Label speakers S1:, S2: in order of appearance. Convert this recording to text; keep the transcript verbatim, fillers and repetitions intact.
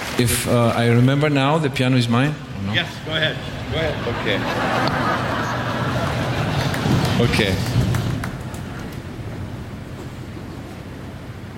S1: if uh, I remember now, the piano is mine?
S2: No? Yes, go ahead. Go ahead.
S1: Okay. Okay.